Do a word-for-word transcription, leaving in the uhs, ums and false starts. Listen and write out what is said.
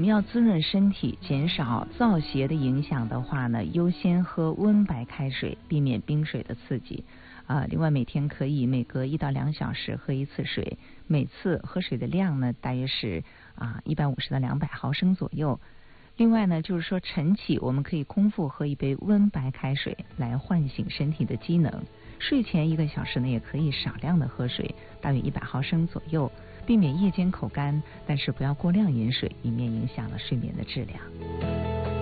要滋润身体，减少燥邪的影响的话呢，优先喝温白开水，避免冰水的刺激。啊、呃，另外每天可以每隔一到两小时喝一次水，每次喝水的量呢大约是啊一百五十到两百毫升左右。另外呢，就是说晨起我们可以空腹喝一杯温白开水来唤醒身体的机能。睡前一个小时呢，也可以少量的喝水，大约一百毫升左右，避免夜间口干，但是不要过量饮水，以免影响了睡眠的质量。